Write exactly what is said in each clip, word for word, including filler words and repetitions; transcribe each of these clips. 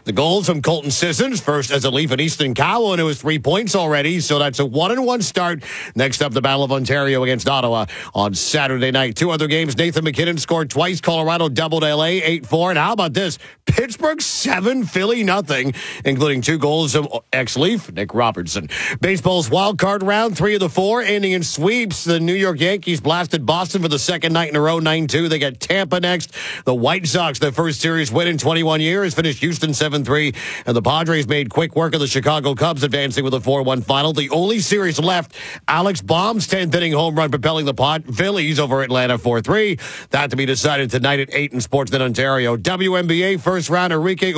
The goals from Colton Sissons, first as a Leaf and Easton Cowan, who has three points already, so that's a one and one start. Next up, the Battle of Ontario against Ottawa on Saturday night. Two other games, Nathan McKinnon scored twice. Colorado doubled L A eight four. And how about this? Pittsburgh seven, Philly nothing, including two goals from ex-Leaf Nick Robertson. Baseball's wild card round, three of the four, ending in sweeps. The New York Yankees blasted Boston for the second night in a row, nine two. They get Tampa next. The White Sox, their first series win in twenty-one years, finished Houston seven three. And the Padres made quick work of the Chicago Cubs, advancing with a four one final. The only series left, Alex Baum's tenth inning home run propelling the Pod Phillies over Atlanta four three. That to be decided tonight at eight in Sportsnet Ontario. W N B A first round, Enrique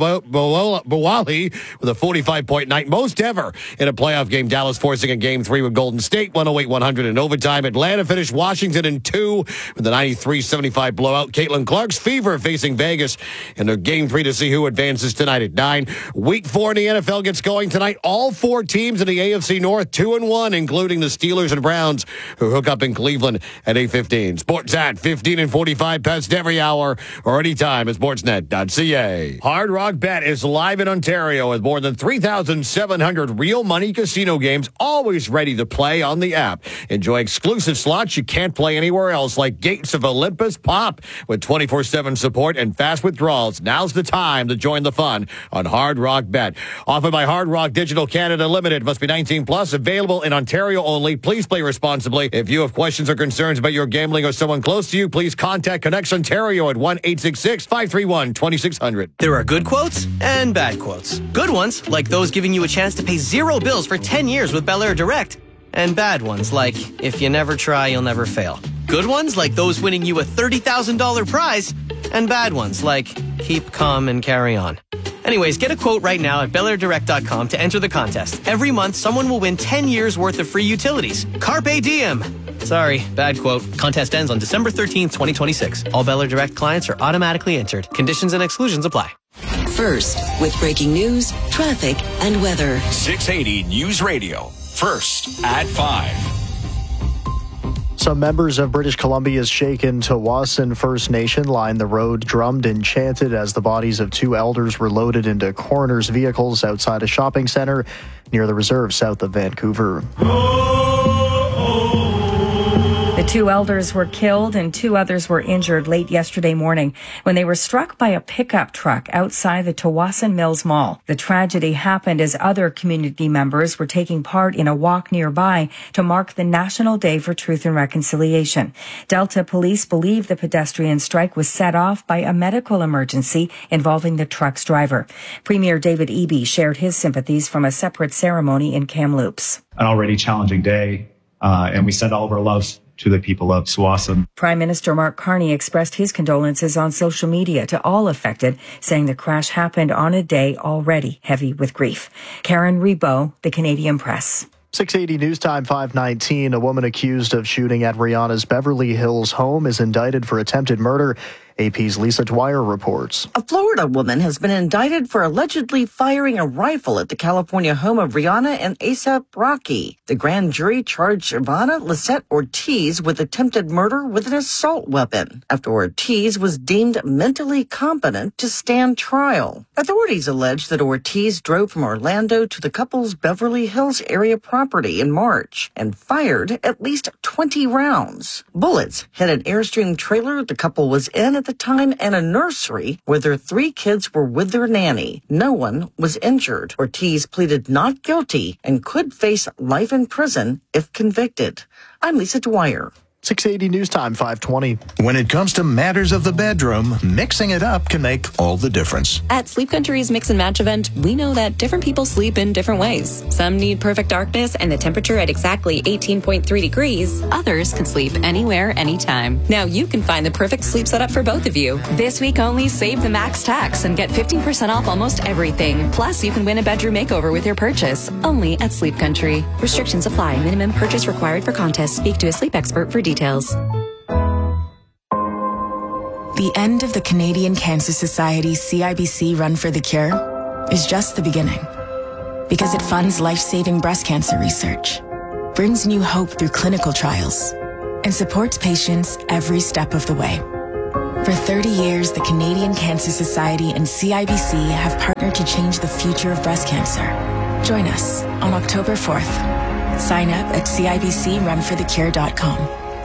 Okoro-Bowale with a forty-five point night, most ever in a playoff game. Dallas forcing a game three with Golden State, one oh eight one hundred in overtime. Atlanta finished Washington in two with a ninety-three seventy-five blowout. Caitlin Clark's Fever facing Vegas in their game three to see who advances tonight at nine. Week four in the N F L gets going tonight. All four teams in the A F C North, two and one, including the Steelers and Browns, who hook up in Cleveland at eight fifteen. Sports at fifteen and forty-five past every hour or anytime at sportsnet dot c a. Hard Rock Bet is live in Ontario with more than three thousand seven hundred real money casino games, always ready to play on the app. Enjoy exclusive slots you can't play anywhere else, like Gates of Olympus Pop with twenty-four seven support and fast withdrawals. Now's the time to join the fun on Hard Rock Bet. Offered by Hard Rock Digital Canada Limited. Must be nineteen plus. Available in Ontario only. Please play responsibly. If you have questions or concerns about your gambling or someone close to you, please contact Connects Ontario at one eight six six, five three one, two six zero zero. There are good quotes and bad quotes. Good ones, like those giving you a chance to pay zero bills for ten years with Bel Air Direct. And bad ones, like, if you never try, you'll never fail. Good ones, like those winning you a thirty thousand dollars prize. And bad ones, like, keep calm and carry on. Anyways, get a quote right now at bel air direct dot com to enter the contest. Every month, someone will win ten years worth of free utilities. Carpe diem. Sorry, bad quote. Contest ends on December thirteenth, twenty twenty-six. All Bel Air Direct clients are automatically entered. Conditions and exclusions apply. First, with breaking news, traffic, and weather. six eighty News Radio. First at five. Some members of British Columbia's Shaken Tawasin First Nation lined the road, drummed and chanted as the bodies of two elders were loaded into coroner's vehicles outside a shopping center near the reserve south of Vancouver. The two elders were killed and two others were injured late yesterday morning when they were struck by a pickup truck outside the Tawasin Mills Mall. The tragedy happened as other community members were taking part in a walk nearby to mark the National Day for Truth and Reconciliation. Delta police believe the pedestrian strike was set off by a medical emergency involving the truck's driver. Premier David Eby shared his sympathies from a separate ceremony in Kamloops. An already challenging day, uh, and we send all of our loves to the people of Tsawwassen. Prime Minister Mark Carney expressed his condolences on social media to all affected, saying the crash happened on a day already heavy with grief. Karen Rebo, The Canadian Press. six eighty News Time five nineteen. A woman accused of shooting at Rihanna's Beverly Hills home is indicted for attempted murder. A P's Lisa Dwyer reports. A Florida woman has been indicted for allegedly firing a rifle at the California home of Rihanna and A$AP Rocky. The grand jury charged Ivana Lisette Ortiz with attempted murder with an assault weapon after Ortiz was deemed mentally competent to stand trial. Authorities allege that Ortiz drove from Orlando to the couple's Beverly Hills area property in March and fired at least twenty rounds. Bullets hit an Airstream trailer the couple was in at the time and a nursery where their three kids were with their nanny. No one was injured. Ortiz pleaded not guilty and could face life in prison if convicted. I'm Lisa Dwyer. six eighty News Time five twenty. When it comes to matters of the bedroom, mixing it up can make all the difference. At Sleep Country's Mix and Match event, we know that different people sleep in different ways. Some need perfect darkness and the temperature at exactly eighteen point three degrees. Others can sleep anywhere, anytime. Now you can find the perfect sleep setup for both of you. This week only, save the max tax and get fifteen percent off almost everything. Plus, you can win a bedroom makeover with your purchase. Only at Sleep Country. Restrictions apply. Minimum purchase required for contest. Speak to a sleep expert for details. The end of the Canadian Cancer Society C I B C Run for the Cure is just the beginning, because it funds life-saving breast cancer research, brings new hope through clinical trials, and supports patients every step of the way. For thirty years, the Canadian Cancer Society and C I B C have partnered to change the future of breast cancer. Join us on October fourth. Sign up at C I B C run for the cure dot com.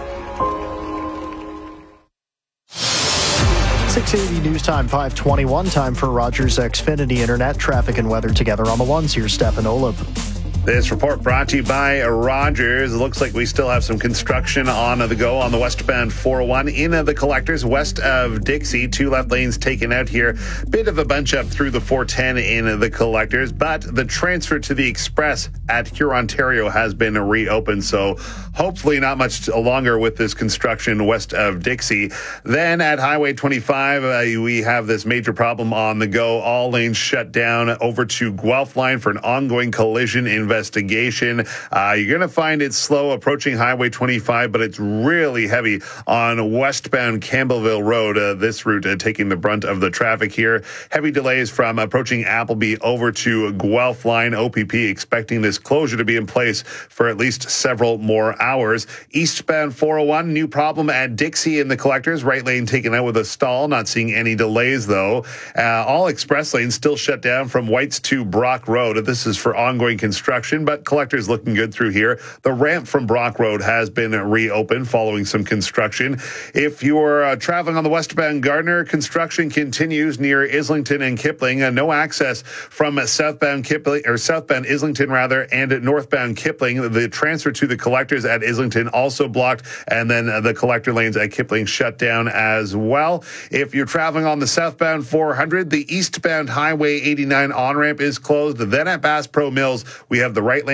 six eighty News Time, five twenty-one. Time for Rogers Xfinity Internet traffic and weather together on the ones. Here's Stefan Olib. This report brought to you by Rogers. It looks like we still have some construction on the go on the westbound four oh one in the collectors west of Dixie. Two left lanes taken out here. Bit of a bunch up through the four ten in the collectors, but the transfer to the express at Hurontario has been reopened, so hopefully not much longer with this construction west of Dixie. Then at Highway twenty-five, uh, we have this major problem on the go. All lanes shut down over to Guelph line for an ongoing collision investigation. Uh, you're going to find it slow approaching Highway twenty-five, but it's really heavy on westbound Campbellville Road. Uh, this route uh, taking the brunt of the traffic here. Heavy delays from approaching Appleby over to Guelph line. O P P expecting this closure to be in place for at least several more hours. Eastbound four oh one, new problem at Dixie in the collectors. Right lane taken out with a stall. Not seeing any delays, though. Uh, all express lanes still shut down from Whites to Brock Road. This is for ongoing construction, but collectors looking good through here. The ramp from Brock Road has been reopened following some construction. If you're uh, traveling on the westbound Gardner, construction continues near Islington and Kipling. Uh, no access from uh, southbound Kipling or southbound Islington rather, and northbound Kipling. The transfer to the collectors at Islington also blocked, and then uh, the collector lanes at Kipling shut down as well. If you're traveling on the southbound four hundred, the eastbound Highway eighty-nine on-ramp is closed. Then at Bass Pro Mills, we have the right lane